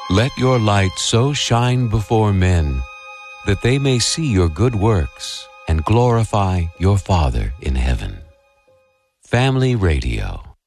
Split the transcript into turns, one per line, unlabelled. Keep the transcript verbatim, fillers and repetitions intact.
Let your light so shine before men that they may see your good works and glorify your Father in heaven. Family Radio.